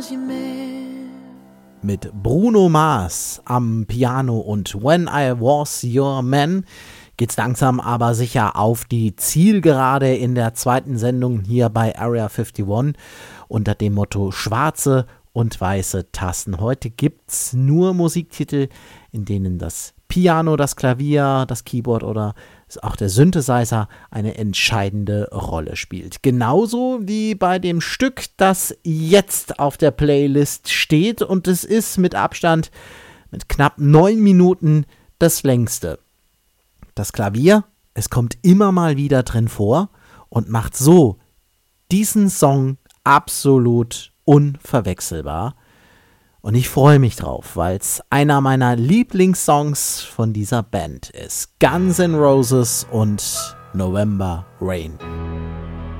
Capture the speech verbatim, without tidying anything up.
Mit Bruno Mars am Piano und When I Was Your Man geht's langsam aber sicher auf die Zielgerade in der zweiten Sendung hier bei Area einundfünfzig unter dem Motto Schwarze und weiße Tasten. Heute gibt's nur Musiktitel, in denen das Piano, das Klavier, das Keyboard oder auch der Synthesizer eine entscheidende Rolle spielt. Genauso wie bei dem Stück, das jetzt auf der Playlist steht, und es ist mit Abstand mit knapp neun Minuten das längste. Das Klavier, es kommt immer mal wieder drin vor und macht so diesen Song absolut unverwechselbar. Und ich freue mich drauf, weil es einer meiner Lieblingssongs von dieser Band ist. Guns N' Roses und November Rain.